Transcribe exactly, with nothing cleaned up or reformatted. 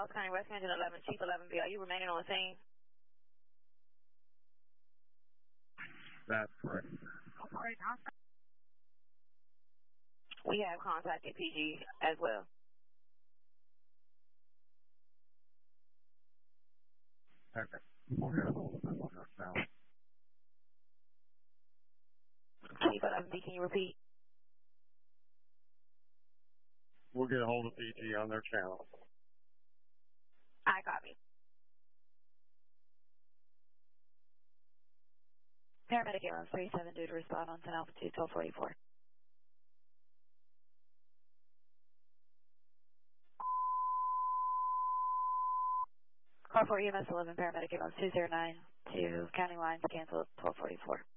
Falls County Rescue Engine eleven, Chief eleven B, are you remaining on the scene? That's correct. We have contacted P G as well. Okay. We'll get a hold of them now. Chief eleven B, can you repeat? We'll get a hold of P G on their channel. I copy. Paramedic Airlines three seven due to respond on ten altitude twelve forty-four. Car four E M S eleven, Paramedic Airlines two zero nine to county lines, cancel twelve forty-four.